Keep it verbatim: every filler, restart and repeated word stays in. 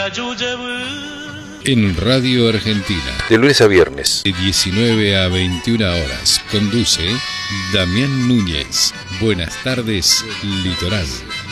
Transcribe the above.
En Radio Argentina, de lunes a viernes, de diecinueve a veintiuna horas, conduce Damián Núñez. Buenas tardes, Litoral.